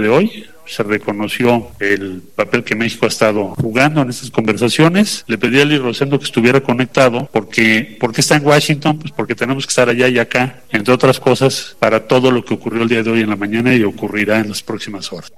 de hoy. Se reconoció el papel que México ha estado jugando en estas conversaciones. Le pedí a Eli Rosendo que estuviera conectado porque está en Washington, pues porque tenemos que estar allá y acá, entre otras cosas, para todo lo que ocurrió el día de hoy en la mañana y ocurrirá en las próximas horas.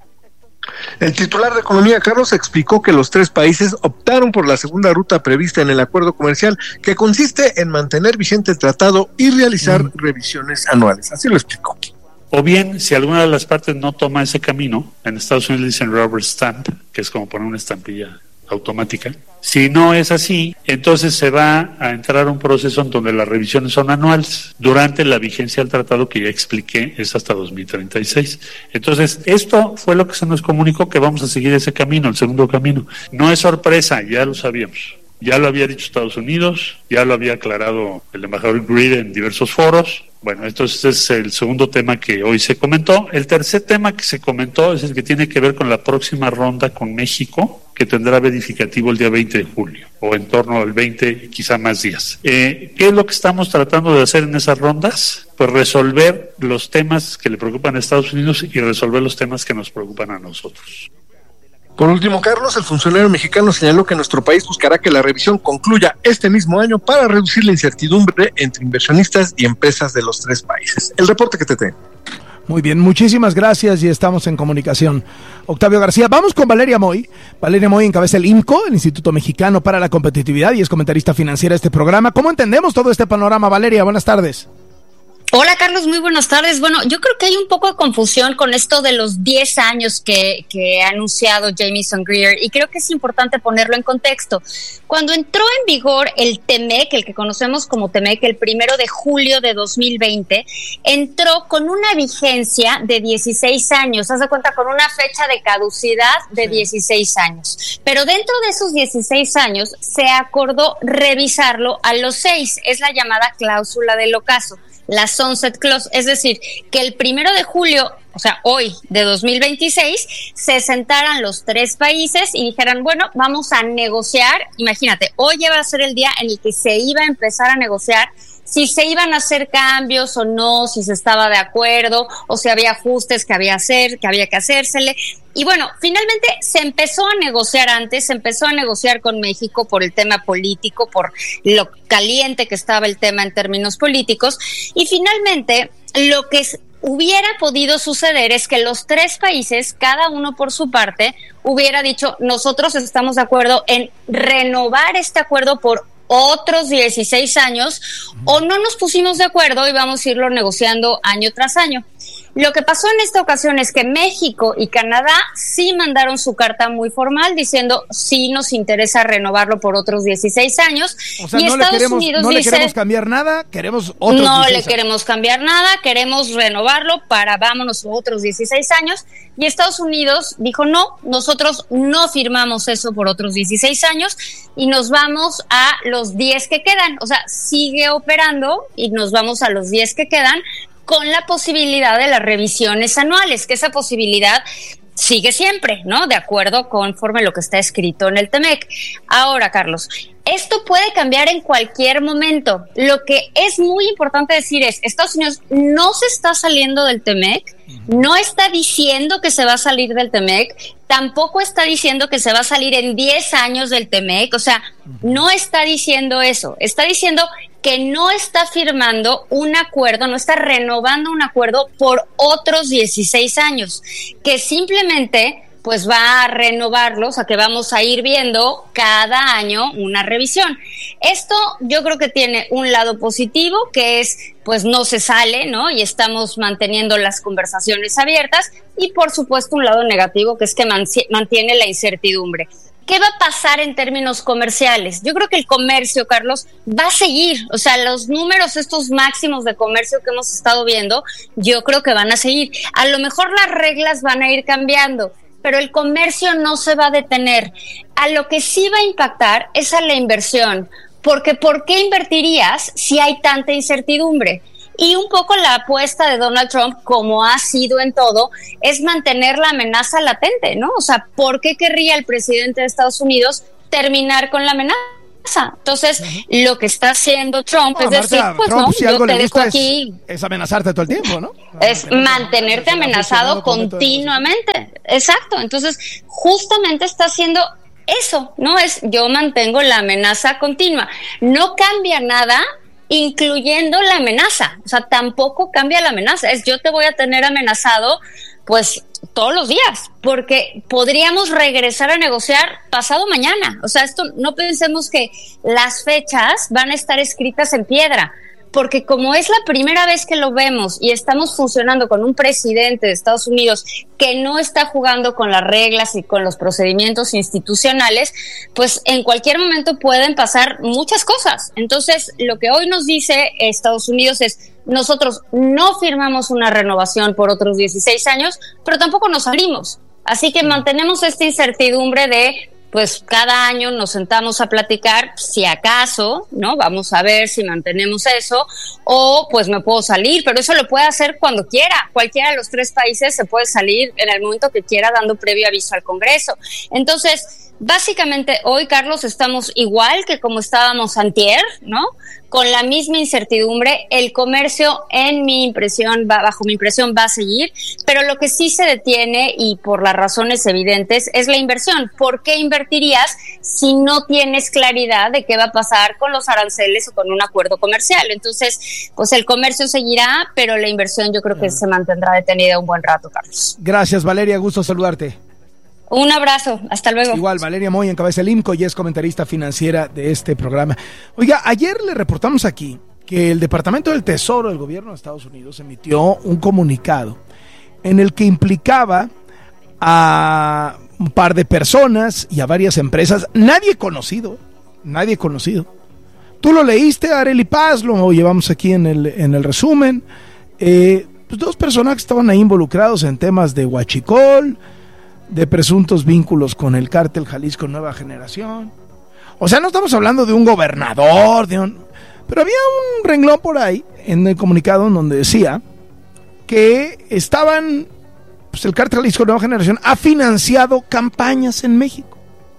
El titular de Economía, Carlos, explicó que los tres países optaron por la segunda ruta prevista en el acuerdo comercial, que consiste en mantener vigente el tratado y realizar revisiones anuales. Así lo explicó. O bien, si alguna de las partes no toma ese camino, en Estados Unidos dicen rubber stamp, que es como poner una estampilla automática. Si no es así, entonces se va a entrar a un proceso en donde las revisiones son anuales. Durante la vigencia del tratado, que ya expliqué, es hasta 2036. Entonces, esto fue lo que se nos comunicó, que vamos a seguir ese camino, el segundo camino. No es sorpresa, ya lo sabíamos. Ya lo había dicho Estados Unidos, ya lo había aclarado el embajador Greer en diversos foros. Bueno, entonces es el segundo tema que hoy se comentó. El tercer tema que se comentó es el que tiene que ver con la próxima ronda con México, que tendrá verificativo el día 20 de julio, o en torno al 20, quizá más días. ¿Qué es lo que estamos tratando de hacer en esas rondas? Pues resolver los temas que le preocupan a Estados Unidos y resolver los temas que nos preocupan a nosotros. Por último, Carlos, el funcionario mexicano señaló que nuestro país buscará que la revisión concluya este mismo año para reducir la incertidumbre entre inversionistas y empresas de los tres países. El reporte que te tengo. Muy bien, muchísimas gracias y estamos en comunicación. Octavio García, vamos con Valeria Moy. Valeria Moy encabeza el IMCO, el Instituto Mexicano para la Competitividad, y es comentarista financiera de este programa. ¿Cómo entendemos todo este panorama, Valeria? Buenas tardes. Hola Carlos, muy buenas tardes. Bueno, yo creo que hay un poco de confusión con esto de los 10 años que ha anunciado Jamieson Greer, y creo que es importante ponerlo en contexto. Cuando entró en vigor el TEMEC, el que conocemos como TEMEC, el 1 de julio de 2020, entró con una vigencia de 16 años, haz de cuenta, con una fecha de caducidad de 16 años. Pero dentro de esos 16 años se acordó revisarlo a los 6, es la llamada cláusula del ocaso, la sunset clause, es decir, que el 1 de julio, o sea, hoy de 2026, se sentaran los tres países y dijeran, bueno, vamos a negociar. Imagínate, hoy ya va a ser el día en el que se iba a empezar a negociar si se iban a hacer cambios o no, si se estaba de acuerdo o si había ajustes que había que hacérsele. Y bueno, finalmente se empezó a negociar antes, se empezó a negociar con México por el tema político, por lo caliente que estaba el tema en términos políticos, y finalmente lo que hubiera podido suceder es que los tres países, cada uno por su parte, hubiera dicho, nosotros estamos de acuerdo en renovar este acuerdo por otros 16 años, o no nos pusimos de acuerdo y vamos a irlo negociando año tras año. Lo que pasó en esta ocasión es que México y Canadá sí mandaron su carta muy formal diciendo sí nos interesa renovarlo por otros 16 años. O sea, y Estados Unidos no dice, le queremos cambiar nada, queremos otros 16 no años. le queremos cambiar nada, queremos renovarlo para vámonos otros 16 años. Y Estados Unidos dijo no, nosotros no firmamos eso por otros 16 años y nos vamos a los 10 que quedan. O sea, sigue operando y nos vamos a los 10 que quedan, con la posibilidad de las revisiones anuales, que esa posibilidad sigue siempre, ¿no? De acuerdo conforme lo que está escrito en el TEMEC. Ahora, Carlos, esto puede cambiar en cualquier momento. Lo que es muy importante decir es, Estados Unidos no se está saliendo del TEMEC, no está diciendo que se va a salir del TEMEC, tampoco está diciendo que se va a salir en 10 años del TEMEC, o sea, no está diciendo eso, está diciendo que no está firmando un acuerdo, no está renovando un acuerdo por otros 16 años, que simplemente pues va a renovarlo, o sea que vamos a ir viendo cada año una revisión. Esto yo creo que tiene un lado positivo, que es pues no se sale, ¿no? Y estamos manteniendo las conversaciones abiertas, y por supuesto un lado negativo, que es que mantiene la incertidumbre. ¿Qué va a pasar en términos comerciales? Yo creo que el comercio, Carlos, va a seguir. O sea, los números estos máximos de comercio que hemos estado viendo, yo creo que van a seguir. A lo mejor las reglas van a ir cambiando, pero el comercio no se va a detener. A lo que sí va a impactar es a la inversión, porque ¿por qué invertirías si hay tanta incertidumbre? Y un poco la apuesta de Donald Trump, como ha sido en todo, es mantener la amenaza latente, ¿no? O sea, ¿por qué querría el presidente de Estados Unidos terminar con la amenaza? Entonces, lo que está haciendo Trump es decir, pues Trump, no, si yo te dejo aquí. Es amenazarte todo el tiempo, ¿no? Es mantenerte amenazado continuamente. Exacto. Entonces, justamente está haciendo eso, ¿no? Es yo mantengo la amenaza continua. No cambia nada, incluyendo la amenaza. O sea, tampoco cambia la amenaza. Es yo te voy a tener amenazado, pues, todos los días, porque podríamos regresar a negociar pasado mañana. O sea, esto no pensemos que las fechas van a estar escritas en piedra, porque como es la primera vez que lo vemos y estamos funcionando con un presidente de Estados Unidos que no está jugando con las reglas y con los procedimientos institucionales, pues en cualquier momento pueden pasar muchas cosas. Entonces, lo que hoy nos dice Estados Unidos es: nosotros no firmamos una renovación por otros 16 años, pero tampoco nos abrimos. Así que mantenemos esta incertidumbre de, pues cada año nos sentamos a platicar si acaso, ¿no? Vamos a ver si mantenemos eso, o pues me puedo salir, pero eso lo puede hacer cuando quiera. Cualquiera de los tres países se puede salir en el momento que quiera, dando previo aviso al Congreso. Entonces, básicamente hoy, Carlos, estamos igual que como estábamos antier, ¿no? Con la misma incertidumbre. El comercio, bajo mi impresión, va a seguir, pero lo que sí se detiene, y por las razones evidentes, es la inversión. ¿Por qué invertirías si no tienes claridad de qué va a pasar con los aranceles o con un acuerdo comercial? Entonces, pues el comercio seguirá, pero la inversión yo creo que se mantendrá detenida un buen rato, Carlos. Gracias, Valeria, gusto saludarte. Un abrazo, hasta luego. Igual, Valeria Moy encabeza el IMCO y es comentarista financiera de este programa. Oiga, ayer le reportamos aquí que el Departamento del Tesoro del Gobierno de Estados Unidos emitió un comunicado en el que implicaba a un par de personas y a varias empresas, nadie conocido. Tú lo leíste, Arely Paz, lo llevamos aquí en el resumen. Pues dos personas que estaban ahí involucrados en temas de huachicol, de presuntos vínculos con el cártel Jalisco Nueva Generación. O sea, no estamos hablando de un gobernador, pero había un renglón por ahí en el comunicado en donde decía que estaban, pues el cártel Jalisco Nueva Generación ha financiado campañas en México,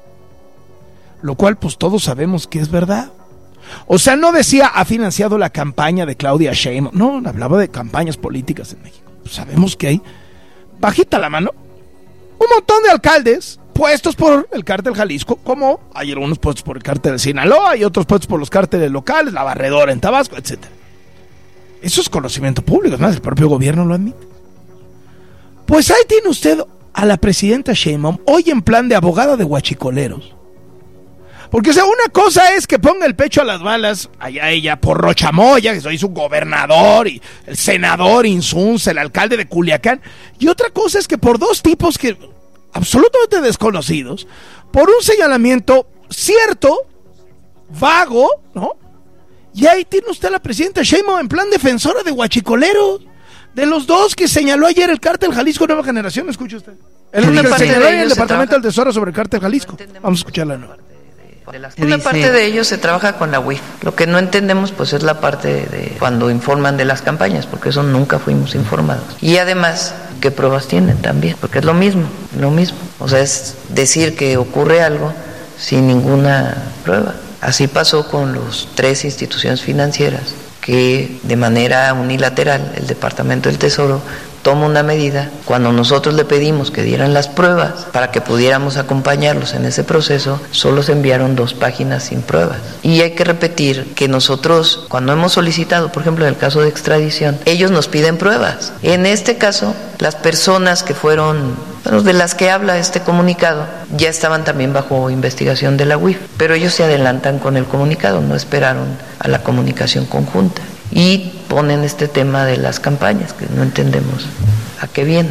lo cual pues todos sabemos que es verdad. O sea, no decía ha financiado la campaña de Claudia Sheinbaum, no, hablaba de campañas políticas en México. Pues sabemos que hay, bajita la mano, un montón de alcaldes puestos por el cártel Jalisco, como hay algunos puestos por el cártel de Sinaloa, hay otros puestos por los cárteles locales, la Barredora en Tabasco, etcétera. Eso es conocimiento público, es más, el propio gobierno lo admite. Pues ahí tiene usted a la presidenta Sheinbaum hoy en plan de abogada de huachicoleros. Porque, o sea, una cosa es que ponga el pecho a las balas, allá ella, por Rochamoya, que soy su gobernador, y el senador Insunza, el alcalde de Culiacán, y otra cosa es que por dos tipos que absolutamente desconocidos, por un señalamiento cierto, vago, ¿no? Y ahí tiene usted a la presidenta Sheinbaum en plan defensora de huachicoleros, de los dos que señaló ayer el cártel Jalisco Nueva Generación. ¿Escucha usted? El Departamento del Tesoro sobre el cártel Jalisco. Vamos a escucharla nueva. Una parte de ello se trabaja con la UIF. Lo que no entendemos pues es la parte de cuando informan de las campañas, porque eso nunca fuimos informados. Y además, ¿qué pruebas tienen también? Porque es lo mismo. O sea, es decir que ocurre algo sin ninguna prueba. Así pasó con los 3 instituciones financieras que de manera unilateral el Departamento del Tesoro toma una medida. Cuando nosotros le pedimos que dieran las pruebas para que pudiéramos acompañarlos en ese proceso, solo se enviaron 2 páginas sin pruebas. Y hay que repetir que nosotros, cuando hemos solicitado, por ejemplo, en el caso de extradición, ellos nos piden pruebas. En este caso, las personas que fueron, de las que habla este comunicado, ya estaban también bajo investigación de la UIF, pero ellos se adelantan con el comunicado, no esperaron a la comunicación conjunta. Y ponen este tema de las campañas, que no entendemos a qué viene.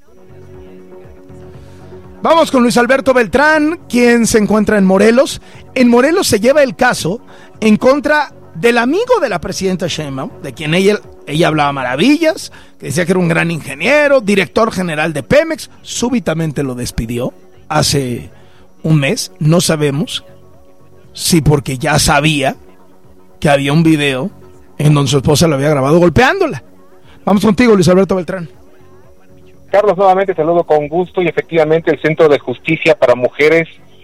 Vamos con Luis Alberto Beltrán, quien se encuentra en Morelos. En Morelos se lleva el caso en contra del amigo de la presidenta Sheinbaum, de quien ella hablaba maravillas, que decía que era un gran ingeniero, director general de Pemex. Súbitamente lo despidió hace un mes. No sabemos si porque ya sabía que había un video en donde su esposa lo había grabado golpeándola. Vamos contigo, Luis Alberto Beltrán. Carlos, nuevamente saludo con gusto, y efectivamente el Centro de Justicia para Mujeres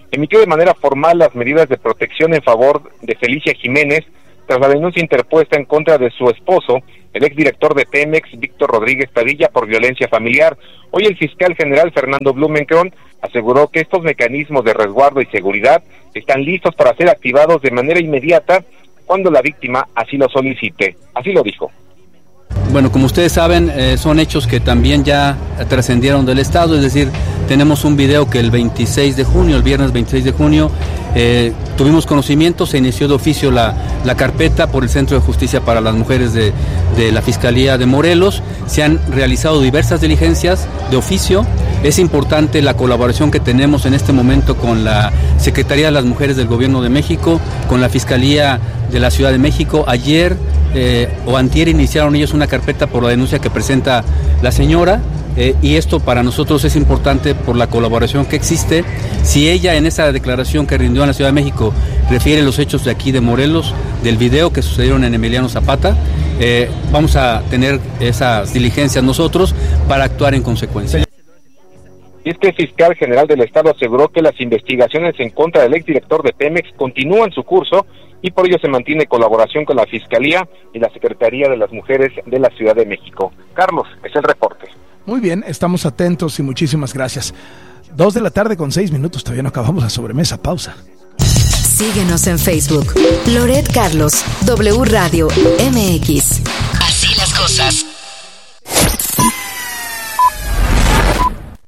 emitió de manera formal las medidas de protección en favor de Felicia Jiménez tras la denuncia interpuesta en contra de su esposo, el exdirector de Pemex, Víctor Rodríguez Padilla, por violencia familiar. Hoy el fiscal general Fernando Blumenkron aseguró que estos mecanismos de resguardo y seguridad están listos para ser activados de manera inmediata cuando la víctima así lo solicite. Así lo dijo. Bueno, como ustedes saben, son hechos que también ya trascendieron del Estado, es decir, tenemos un video que el viernes 26 de junio, tuvimos conocimiento, se inició de oficio la carpeta por el Centro de Justicia para las Mujeres de la Fiscalía de Morelos, se han realizado diversas diligencias de oficio. Es importante la colaboración que tenemos en este momento con la Secretaría de las Mujeres del Gobierno de México, con la Fiscalía de la Ciudad de México. Ayer o antier iniciaron ellos una carpeta por la denuncia que presenta la señora, y esto para nosotros es importante por la colaboración que existe. Si ella en esa declaración que rindió en la Ciudad de México refiere los hechos de aquí de Morelos, del video que sucedieron en Emiliano Zapata, vamos a tener esas diligencias nosotros para actuar en consecuencia. Y es que el fiscal general del Estado aseguró que las investigaciones en contra del exdirector de Pemex continúan su curso y por ello se mantiene colaboración con la Fiscalía y la Secretaría de las Mujeres de la Ciudad de México. Carlos, es el reporte. Muy bien, estamos atentos y muchísimas gracias. 2:06 p.m, todavía no acabamos la sobremesa, pausa. Síguenos en Facebook, Loret Carlos, W Radio MX. Así las cosas.